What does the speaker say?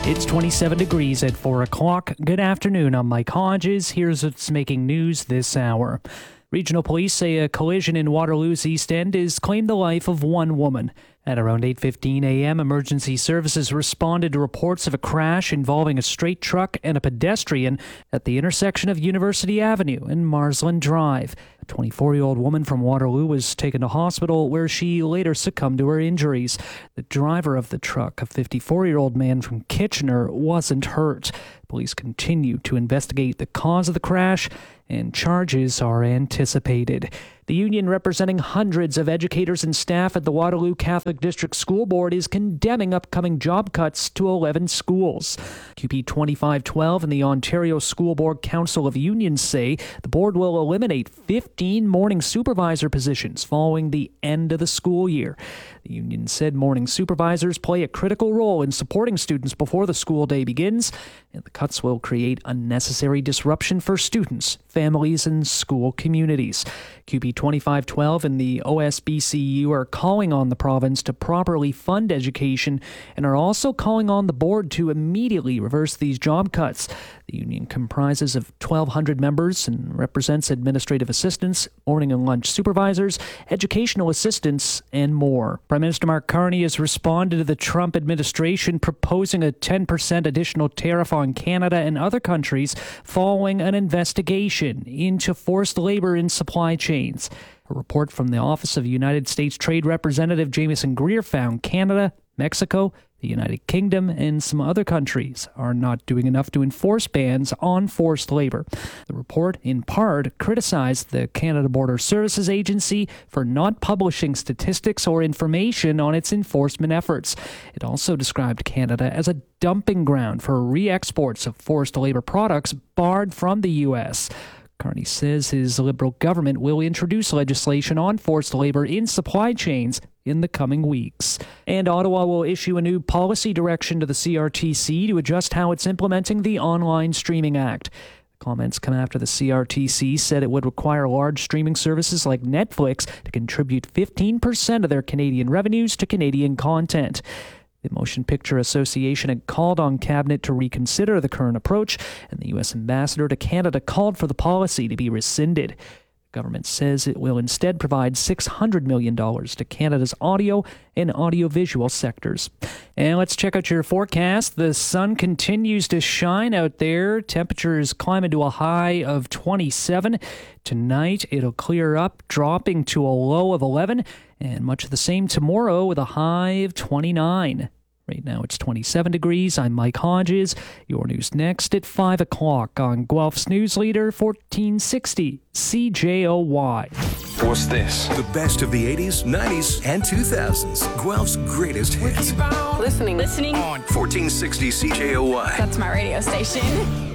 It's 27 degrees at 4 o'clock. Good afternoon, I'm Mike Hodges. Here's what's making news this hour. Regional police say a collision in Waterloo's East End has claimed the life of one woman. At around 8:15 a.m., emergency services responded to reports of a crash involving a straight truck and a pedestrian at the intersection of University Avenue and Marsland Drive. A 24-year-old woman from Waterloo was taken to hospital where she later succumbed to her injuries. The driver of the truck, a 54-year-old man from Kitchener, wasn't hurt. Police continue to investigate the cause of the crash, and charges are anticipated. The union representing hundreds of educators and staff at the Waterloo Catholic District School Board is condemning upcoming job cuts to 11 schools. QP 2512 and the Ontario School Board Council of Unions say the board will eliminate 15 morning supervisor positions following the end of the school year. The union said morning supervisors play a critical role in supporting students before the school day begins, and the cuts will create unnecessary disruption for students, families, and school communities. QP 2512 and the OSBCU are calling on the province to properly fund education and are also calling on the board to immediately reverse these job cuts. The union comprises of 1,200 members and represents administrative assistants, morning and lunch supervisors, educational assistants, and more. Prime Minister Mark Carney has responded to the Trump administration proposing a 10% additional tariff on Canada and other countries following an investigation into forced labor in supply chains. A report from the Office of United States Trade Representative Jamieson Greer found Canada, Mexico, the United Kingdom, and some other countries are not doing enough to enforce bans on forced labor. The report, in part, criticized the Canada Border Services Agency for not publishing statistics or information on its enforcement efforts. It also described Canada as a dumping ground for re-exports of forced labor products barred from the U.S. Carney says his Liberal government will introduce legislation on forced labor in supply chains in the coming weeks. And Ottawa will issue a new policy direction to the CRTC to adjust how it's implementing the Online Streaming Act. Comments come after the CRTC said it would require large streaming services like Netflix to contribute 15% of their Canadian revenues to Canadian content. The Motion Picture Association had called on Cabinet to reconsider the current approach, and the U.S. Ambassador to Canada called for the policy to be rescinded. The government says it will instead provide $600 million to Canada's audio and audiovisual sectors. And let's check out your forecast. The sun continues to shine out there. Temperatures climb to a high of 27. Tonight, it'll clear up, dropping to a low of 11, and much of the same tomorrow with a high of 29. Right now it's 27 degrees. I'm Mike Hodges. Your news next at 5 o'clock on Guelph's News Leader 1460 CJOY. What's this? The best of the 80s, 90s, and 2000s. Guelph's greatest hits. Listening on 1460 CJOY. That's my radio station.